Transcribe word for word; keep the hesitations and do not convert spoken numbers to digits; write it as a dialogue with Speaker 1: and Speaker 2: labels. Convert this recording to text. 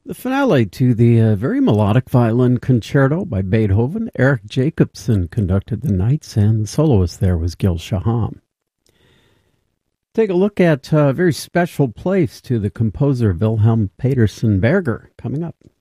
Speaker 1: The finale to the uh, very melodic violin concerto by Beethoven, Eric Jacobson conducted the Knights, and the soloist there was Gil Shaham. Take a look at a very special place to the composer Wilhelm Petersen Berger coming up.